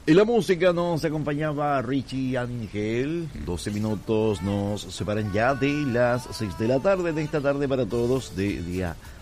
Y la música nos acompañaba Richie Ángel. 12 minutos nos separan ya de las 6 de la tarde de esta tarde para todos de día